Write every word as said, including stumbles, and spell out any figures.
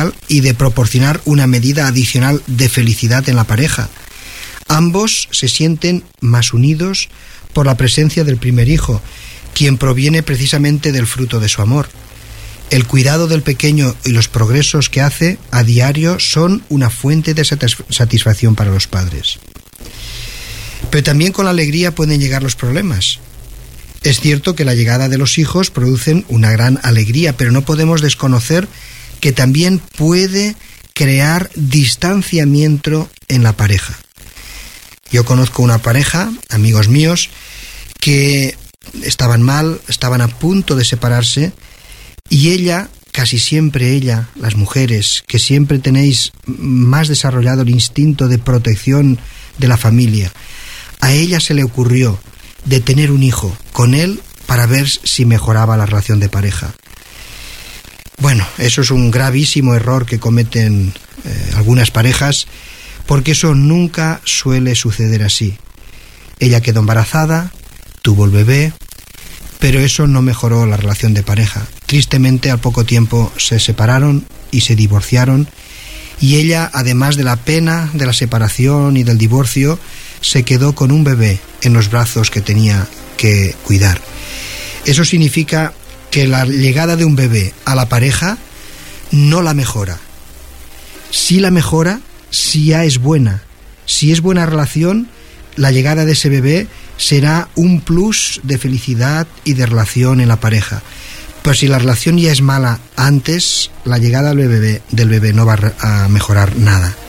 emocional y de proporcionar una medida adicional de felicidad en la pareja. Ambos se sienten más unidos por la presencia del primer hijo, quien proviene precisamente del fruto de su amor. El cuidado del pequeño y los progresos que hace a diario son una fuente de satisfacción para los padres. Pero también con la alegría pueden llegar los problemas. Es cierto que la llegada de los hijos producen una gran alegría, pero no podemos desconocer que también puede crear distanciamiento en la pareja. Yo conozco una pareja, amigos míos, que estaban mal, estaban a punto de separarse, y ella, casi siempre ella, las mujeres, que siempre tenéis más desarrollado el instinto de protección de la familia, a ella se le ocurrió de tener un hijo con él para ver si mejoraba la relación de pareja. Bueno, eso es un gravísimo error que cometen eh, algunas parejas, porque eso nunca suele suceder así. Ella quedó embarazada, tuvo el bebé, pero eso no mejoró la relación de pareja. Tristemente, al poco tiempo se separaron y se divorciaron, y ella, además de la pena de la separación y del divorcio, se quedó con un bebé en los brazos que tenía que cuidar. Eso significa que la llegada de un bebé a la pareja no la mejora. Sí la mejora si ya es buena. Si es buena relación, la llegada de ese bebé será un plus de felicidad y de relación en la pareja. Pero si la relación ya es mala antes, la llegada del bebé, del bebé no va a mejorar nada.